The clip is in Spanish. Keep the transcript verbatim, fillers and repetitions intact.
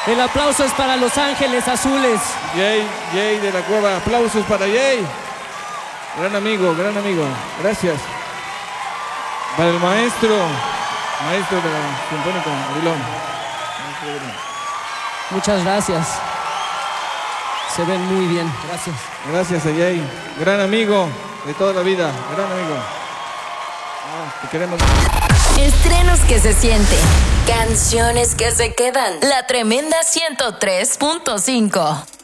El aplauso es para Los Ángeles Azules. Jay, Jay de la Cueva. Aplausos para Jay. Gran amigo, gran amigo. Gracias. Para el maestro, maestro de la Sinfónica, Arilón. Muchas gracias. Se ven muy bien. Gracias. Gracias a Jay. Gran amigo de toda la vida. Gran amigo. Ah, te queremos. Estrenos que se sienten. Canciones que se quedan. La Tremenda ciento tres punto cinco.